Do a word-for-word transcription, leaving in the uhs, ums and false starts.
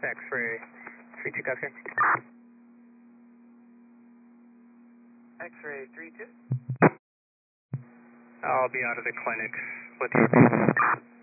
X-ray three two, copy. X-ray three two. I'll be out of the clinic with you.